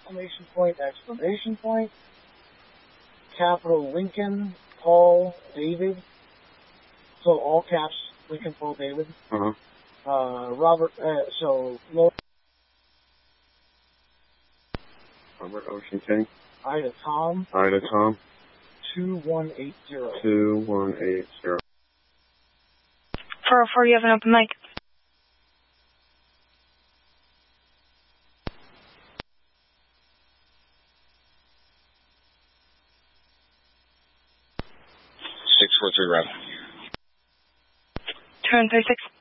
exclamation point, exclamation point, capital Lincoln, Paul, David. So all caps, Lincoln, Paul, David. Robert, Robert Ocean King. Ida Tom. 2180. 2180. 404, you have an open mic. Rep. 236.